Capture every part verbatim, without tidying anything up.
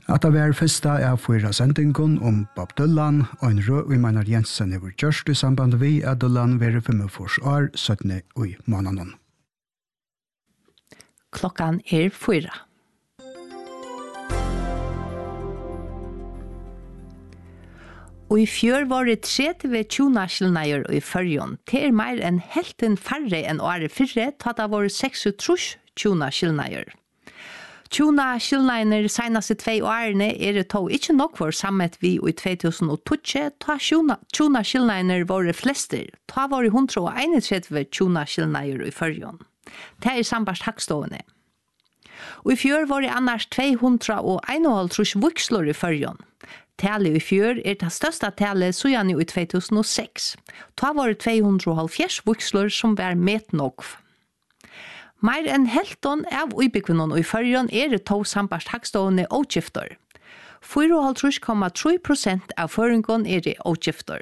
At det var første av fyra sendingen om Bob Dylan, og en rød i Maynard Jensen over gjørst i samband vi at Dylan var femogfyrre år syttende i måneden. Klokkan er fyra. Og i fjør var det tredje tjona-skilneier i førjon. Det er mer enn helten færre enn året fyrre, tatt av våre seksogtrus tjona-skilneier. Tjona-skilneier senaste tvei årene er det tog ikke nok for sammet vi i två tusen og tolv, ta tjona-skilneier våre flester. Ta våre hundre og einogtredve tjona-skilneier i førjon. Det er sambart hakstående. Og i fjør var det annars två hundre og einoghalvtrus vuxlor i førjon. Tallet i fjør er det største tallet siden i två tusen og seks. Ta var det två hundre og halvfjerds vuxlor som var med nok. Mer enn helton av uibikvinnen i førjon er det to sambart hakstående åtgifter. fyrtiotre komma tre prosent av føringen er det åtgifter.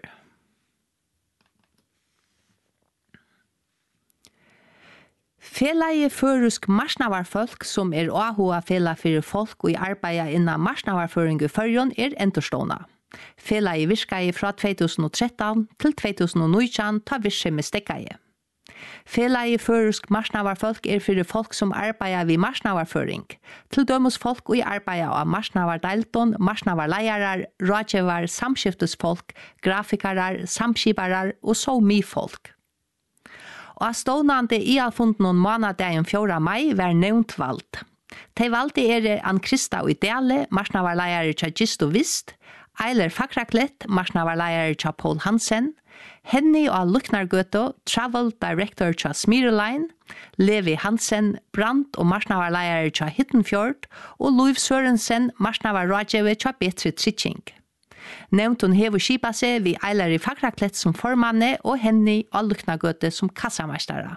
Felaget førusk marsnavarfolk, som er åhua fela for folk og i arbeidet innan marsnavarføring i førjon, er enderstående. Felaget virker fra två tusen og tretton til två tusen og nitton ta virke med stekkeie. Felaget førusk marsnavarfolk er for folk som arbeider ved marsnavarføring. Til dømes folk og i arbeidet av marsnavardeilton, marsnavarleiarar, rådgivar, samskiftesfolk, grafikere, samskipere og så mye folk. Og stående i alfunden og måneden fjorda mai var nevnt valgt. De valgte er Ann Krista og Idele, marsnavarleiere til Gist og Vist, Eiler Fakraklet, marsnavarleiere til Paul Hansen, Henny og Luknargøto, Travel Director til Smireline, Levi Hansen, Brandt og marsnavarleiere til Hittenfjord, og Louis Sørensen, marsnavarrådgjøve til Betri Tritching. Nevnt hun hever skipa seg vi Eiler i Fakraklet som formanne og Henny og Luknargøte som kassameistere.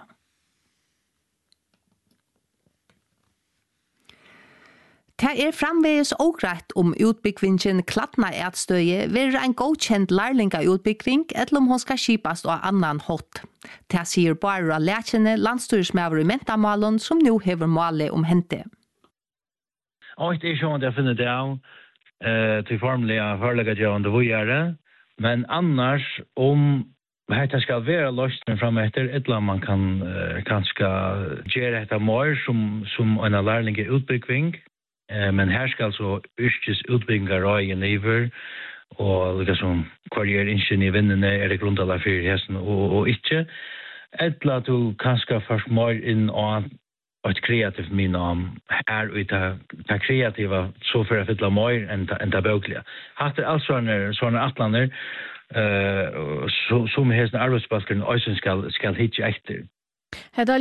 Det er framveges ågreit om utbyggvingen klattna etstøye vil en godkjent lærlinga utbyggving eller om hun skal skipast av annan hot. Det sier bare lærkjene landstyrsmæver i mentamalen som nå hever målet om hente. Og det er sånn at jeg finner det av eh, til formlige førleggjørende vågjere, men annars om det skal være løsning frem etter, eller man kan eh, kanskje gjøre etter mer som, som en lærling utbyggving, men her skal så yrkes utbyggingar av en iver, og liksom hver innsyn i vinnene er det grundalag for hesten og, og ikke. Etla du kanskje først mer inn og et kreativt minam her og det kreativa så for å fylla mer enn det bøklige. Hatt er alt sånne, sånne atlander uh, som hesten arbeidsbalkeren også skal, skal hitje etter.